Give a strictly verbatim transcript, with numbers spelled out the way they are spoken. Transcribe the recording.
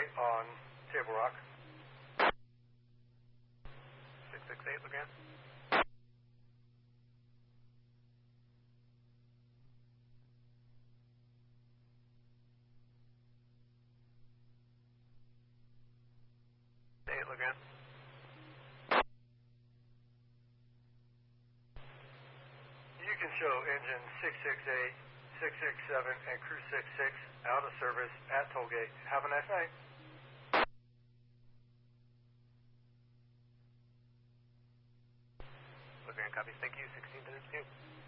runway on Table Rock. six six eight, LeGrand. eight, LeGrand. You can show engine six six eight, six six seven, and crew six six out of service at tollgate. Have a nice night. LeGrand copies. Thank you. sixteen times two.